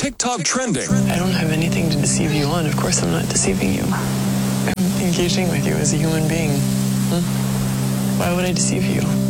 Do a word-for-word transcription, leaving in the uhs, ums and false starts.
TikTok trending. I don't have anything to deceive you on. Of course I'm not deceiving you. I'm engaging with you as a human being. Huh? Why would I deceive you?